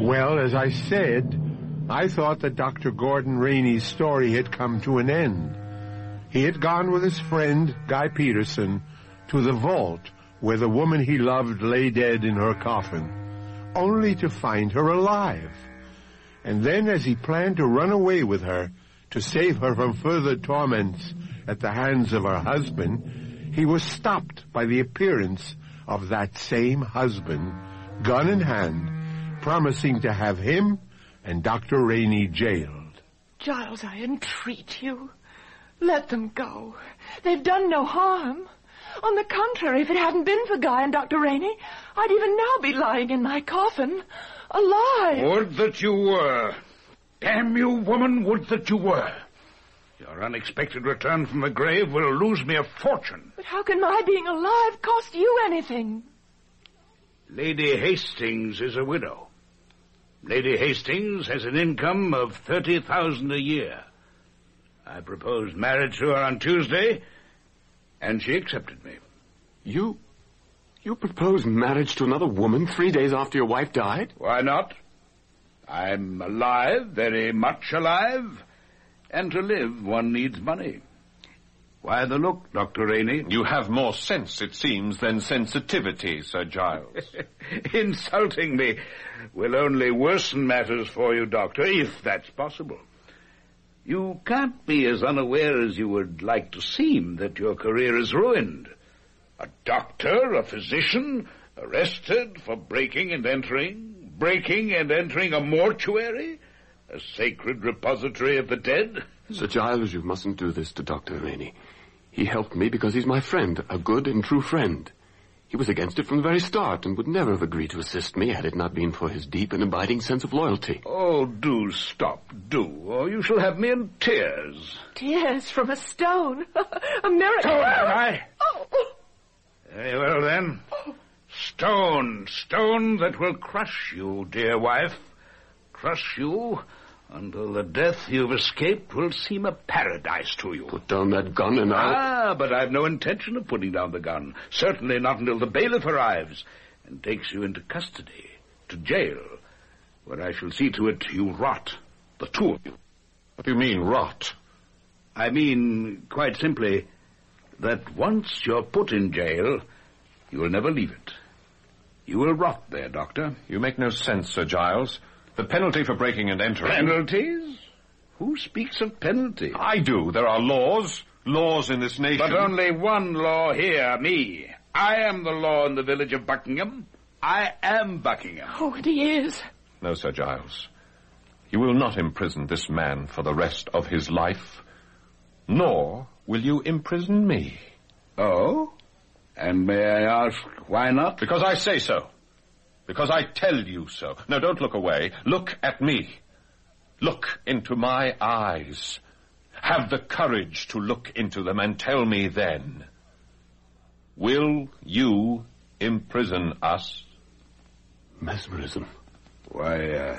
Well, as I said, I thought that Dr. Gordon Rainey's story had come to an end. He had gone with his friend, Guy Peterson, to the vault where the woman he loved lay dead in her coffin, only to find her alive. And then, as he planned to run away with her to save her from further torments at the hands of her husband, he was stopped by the appearance of that same husband, gun in hand, promising to have him and Dr. Rainey jailed. Giles, I entreat you. Let them go. They've done no harm. On the contrary, if it hadn't been for Guy and Dr. Rainey, I'd even now be lying in my coffin, alive. Would that you were. Damn you, woman, would that you were. Your unexpected return from the grave will lose me a fortune. But how can my being alive cost you anything? Lady Hastings is a widow. Lady Hastings has an income of $30,000 a year. I proposed marriage to her on Tuesday, and she accepted me. You proposed marriage to another woman 3 days after your wife died? Why not? I'm alive, very much alive, and to live one needs money. Why the look, Dr. Rainey? You have more sense, it seems, than sensitivity, Sir Giles. Insulting me will only worsen matters for you, Doctor, if that's possible. You can't be as unaware as you would like to seem that your career is ruined. A doctor, a physician, arrested for breaking and entering a mortuary, a sacred repository of the dead. Sir Giles, you mustn't do this to Dr. Rainey. He helped me because he's my friend, a good and true friend. He was against it from the very start and would never have agreed to assist me had it not been for his deep and abiding sense of loyalty. Oh, do stop, do, or you shall have me in tears. Tears from a stone. A miracle. So am I. Oh. Very well, then. Stone that will crush you, dear wife. Crush you until the death you've escaped will seem a paradise to you. Put down that gun and I'll... But I've no intention of putting down the gun. Certainly not until the bailiff arrives and takes you into custody, to jail, where I shall see to it you rot, the two of you. What do you mean, rot? I mean, quite simply, that once you're put in jail, you will never leave it. You will rot there, Doctor. You make no sense, Sir Giles. The penalty for breaking and entering... Penalties? Who speaks of penalty? I do. There are laws in this nation. But only one law here, me. I am the law in the village of Buckingham. I am Buckingham. Oh, and he is. No, Sir Giles. You will not imprison this man for the rest of his life, nor will you imprison me. Oh? And may I ask why not? Because I say so. Because I tell you so. Now, don't look away. Look at me. Look into my eyes. Have the courage to look into them and tell me then. Will you imprison us? Mesmerism. Why,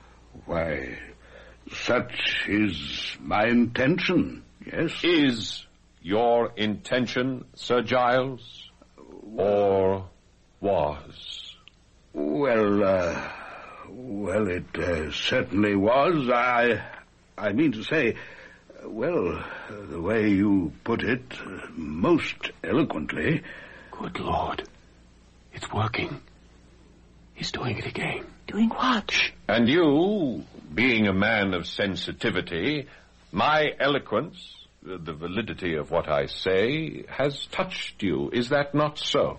such is my intention, yes. Is your intention, Sir Giles, or was? Well, it certainly was. I mean to say, well, the way you put it, most eloquently. Good Lord. It's working. He's doing it again. Doing what? And you, being a man of sensitivity, my eloquence, the validity of what I say, has touched you. Is that not so?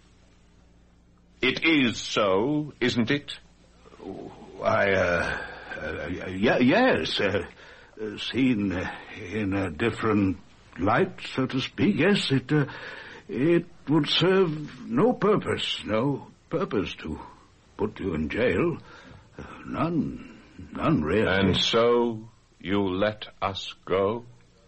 It is so, isn't it? Yes. Seen in a different light, so to speak, yes, it would serve no purpose to put you in jail. None really. And so you let us go?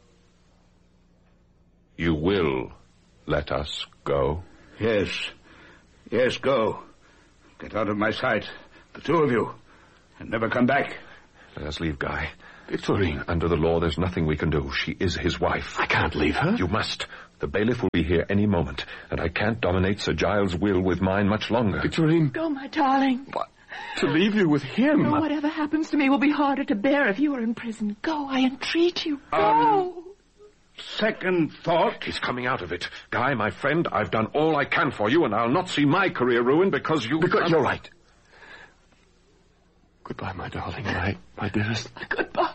You will let us go? Yes, go. Get out of my sight, the two of you, and never come back. Let us leave Guy. Victorine. Under the law, there's nothing we can do. She is his wife. I can't leave her. You must. The bailiff will be here any moment, and I can't dominate Sir Giles' will with mine much longer. Victorine. Go, my darling. What? To leave you with him. Oh, whatever happens to me will be harder to bear if you are in prison. Go, I entreat you. Go. Second thought. He's coming out of it. Guy, my friend, I've done all I can for you, and I'll not see my career ruined because you... Because you're right. Goodbye, my darling, my dearest. Goodbye.